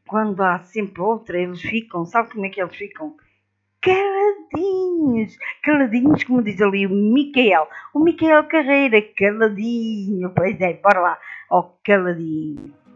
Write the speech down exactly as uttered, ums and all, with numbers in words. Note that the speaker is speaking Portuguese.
quando há sempre outra, eles ficam, sabe como é que eles ficam? Caladinhos, caladinhos, como diz ali o Micael, o Micael Carreira, caladinho, pois é, bora lá, ó, caladinho.